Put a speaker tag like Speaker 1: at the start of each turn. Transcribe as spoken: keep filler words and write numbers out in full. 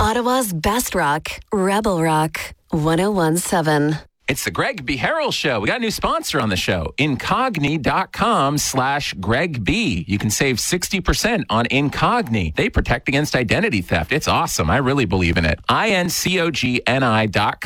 Speaker 1: Ottawa's best rock, Rebel Rock, one oh one point seven.
Speaker 2: It's the Greg B. Harrell Show. We got a new sponsor on the show, Incogni.com slash Greg B. You can save sixty percent on Incogni. They protect against identity theft. It's awesome. I really believe in it. I N C O G N I dot com.